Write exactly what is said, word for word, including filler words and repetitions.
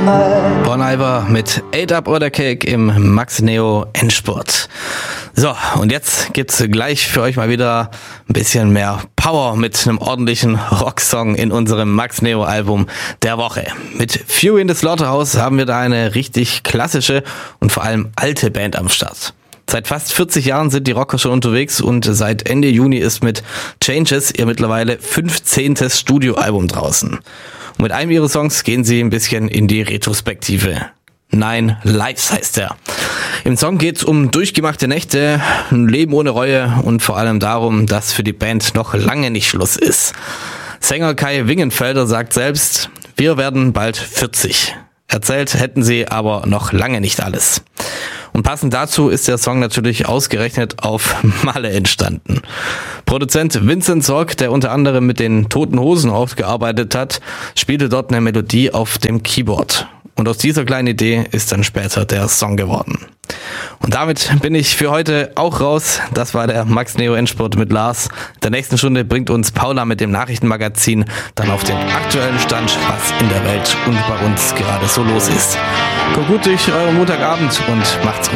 Bon Iver mit Ate Up oder Cake im Max Neo Endspurt. So, und jetzt gibt's gleich für euch mal wieder ein bisschen mehr Power mit einem ordentlichen Rocksong in unserem Max Neo Album der Woche. Mit Fury in the Slaughterhouse haben wir da eine richtig klassische und vor allem alte Band am Start. Seit fast vierzig Jahren sind die Rocker schon unterwegs und seit Ende Juni ist mit Changes ihr mittlerweile fünfzehntes Studioalbum draußen. Und mit einem ihrer Songs gehen sie ein bisschen in die Retrospektive. Nine Lives heißt er. Im Song geht's um durchgemachte Nächte, ein Leben ohne Reue und vor allem darum, dass für die Band noch lange nicht Schluss ist. Sänger Kai Wingenfelder sagt selbst, wir werden bald vierzig. Erzählt hätten sie aber noch lange nicht alles. Und passend dazu ist der Song natürlich ausgerechnet auf Malle entstanden. Produzent Vincent Sorg, der unter anderem mit den Toten Hosen aufgearbeitet hat, spielte dort eine Melodie auf dem Keyboard. Und aus dieser kleinen Idee ist dann später der Song geworden. Und damit bin ich für heute auch raus. Das war der Max Neo Endspurt mit Lars. In der nächsten Stunde bringt uns Paula mit dem Nachrichtenmagazin dann auf den aktuellen Stand, was in der Welt und bei uns gerade so los ist. Kommt gut durch euren Montagabend und macht's gut.